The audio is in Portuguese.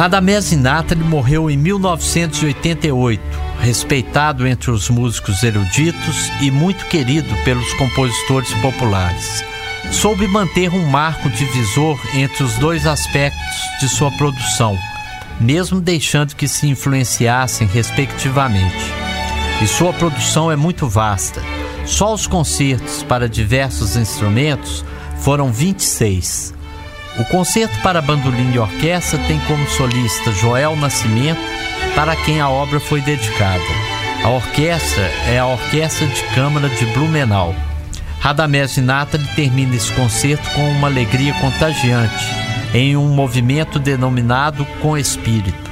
Radamés Natali morreu em 1988, respeitado entre os músicos eruditos e muito querido pelos compositores populares. Soube manter um marco divisor entre os dois aspectos de sua produção, mesmo deixando que se influenciassem respectivamente. E sua produção é muito vasta. Só os concertos para diversos instrumentos foram 26. O concerto para bandolim e orquestra tem como solista Joel Nascimento, para quem a obra foi dedicada. A orquestra é a Orquestra de Câmara de Blumenau. Radamés Natali termina esse concerto com uma alegria contagiante, em um movimento denominado Com Espírito.